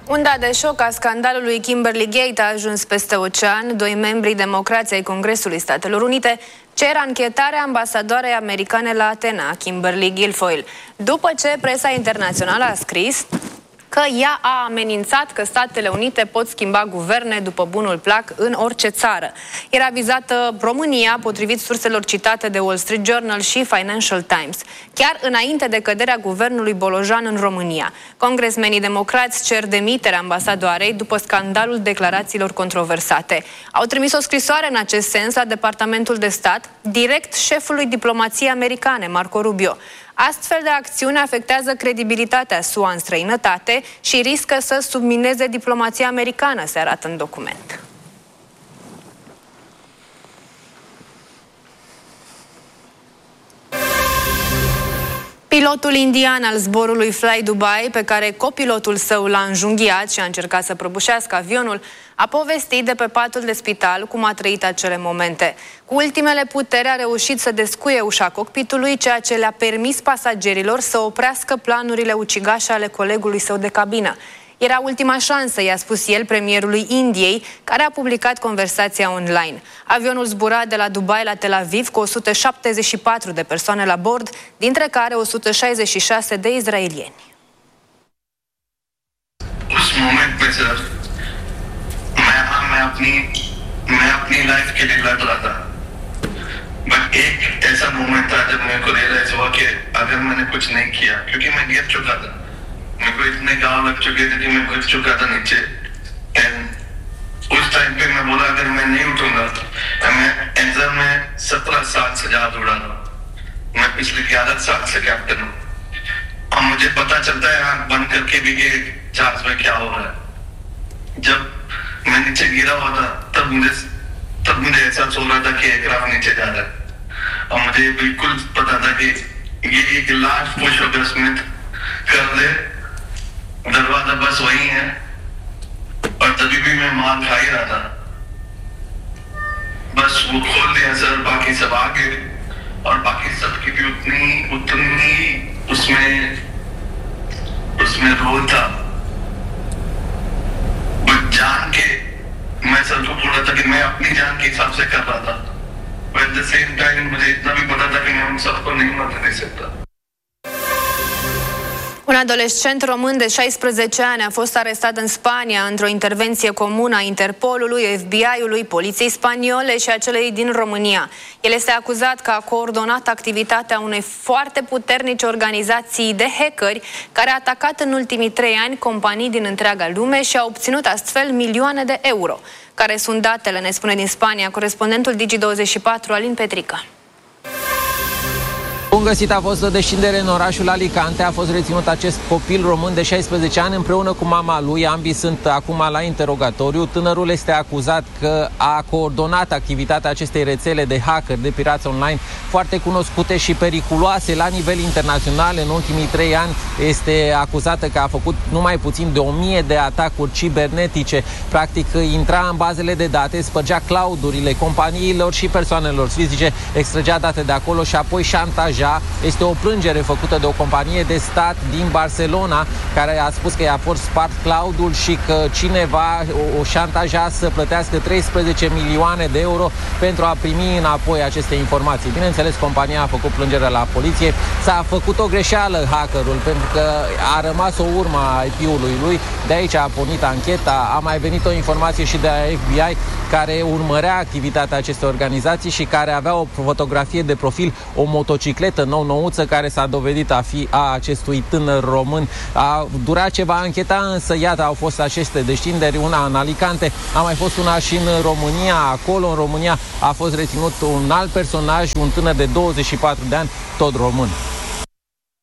Unda de șoc a scandalului Kimberly Gate a ajuns peste ocean. Doi membri democrați ai Congresului Statelor Unite cer anchetarea ambasadoarei americane la Atena, Kimberly Guilfoyle, după ce presa internațională a scris că ea a amenințat că Statele Unite pot schimba guverne după bunul plac în orice țară. Era vizată România, potrivit surselor citate de Wall Street Journal și Financial Times, chiar înainte de căderea guvernului Bolojan în România. Congresmenii democrați cer demiterea ambasadoarei după scandalul declarațiilor controversate. Au trimis o scrisoare în acest sens la Departamentul de Stat, direct șefului diplomației americane, Marco Rubio. Astfel de acțiuni afectează credibilitatea SUA în străinătate și riscă să submineze diplomația americană, se arată în document. Pilotul indian al zborului Fly Dubai, pe care copilotul său l-a înjunghiat și a încercat să prăbușească avionul, a povestit de pe patul de spital cum a trăit acele momente. Cu ultimele puteri a reușit să descuie ușa cockpitului, ceea ce le-a permis pasagerilor să oprească planurile ucigașe ale colegului său de cabină. Era ultima șansă, i-a spus el premierului Indiei, care a publicat conversația online. Avionul zbura de la Dubai la Tel Aviv cu 174 de persoane la bord, dintre care 166 de izraelieni. उस मोमेंट में सर मैं अपनी लाइफ के लिए लड़ रहा था, बट एक ऐसा मोमेंट था जब मेरे को रियलाइज हुआ कि अगर मैंने कुछ नहीं किया, क्योंकि मैं गिर चुका था, मेरे को इतने गाँव लग चुके थे कि मैं गिर चुका था नीचे। एंड उस टाइम पे मैं बोला अगर मैं नहीं उठूंगा, मैं एग्जाम में 17 साल से ज्यादा उड़ा रहा हूँ, मैं पिछले 11 साल से कैप्टन हूँ, और मुझे पता चलता है आँख बंद करके भी कि जहाज में क्या हो रहा है। जब मैं नीचे गिरा हुआ था तब मुझे एहसास हो रहा था कि एयरक्राफ्ट नीचे जा रहा है, और मुझे बिल्कुल पता था कि ये एक लास्ट पुश होगा, स्मिथ कर दे, दरवाजा बस वही है। और तभी भी मैं मार खा ही रहा था, बस वो खोल दिया सर, बाकी सब आगे, और बाकी सबकी भी उतनी उसमें रोल था। जान के मैं सर को बोला था कि मैं अपनी जान के हिसाब से कर रहा था, एट द सेम टाइम मुझे इतना भी पता था कि मैं उन सबको नहीं मरने दे सकता। Un adolescent român de 16 ani a fost arestat în Spania într-o intervenție comună a Interpolului, FBI-ului, poliției spaniole și a celei din România. El este acuzat că a coordonat activitatea unei foarte puternice organizații de hackeri care a atacat în ultimii 3 ani companii din întreaga lume și a obținut astfel milioane de euro. Care sunt datele, ne spune din Spania corespondentul Digi24, Alin Petrica. Bun găsit, a fost o descindere în orașul Alicante, a fost reținut acest copil român de 16 ani împreună cu mama lui, ambii sunt acum la interogatoriu. Tânărul este acuzat că a coordonat activitatea acestei rețele de hacker, de pirați online, foarte cunoscute și periculoase la nivel internațional. În ultimii 3 ani este acuzată că a făcut numai puțin de 1000 de atacuri cibernetice. Practic intra în bazele de date, spărgea cloudurile companiilor și persoanelor fizice, extragea date de acolo și apoi șantaja. Este o plângere făcută de o companie de stat din Barcelona care a spus că i-a fost spart cloud-ul și că cineva o șantaja să plătească 13 milioane de euro pentru a primi înapoi aceste informații. Bineînțeles, compania a făcut plângere la poliție. S-a făcut o greșeală hackerul pentru că a rămas o urmă a IP-ului lui. De aici a pornit ancheta. A mai venit o informație și de la FBI care urmărea activitatea acestei organizații și care avea o fotografie de profil, o motocicletă nou-nouță care s-a dovedit a fi a acestui tânăr român. A durat ceva ancheta, însă iată, au fost aceste descinderi, una în Alicante, a mai fost una și în România. Acolo, în România, a fost reținut un alt personaj, un tânăr de 24 de ani, tot român.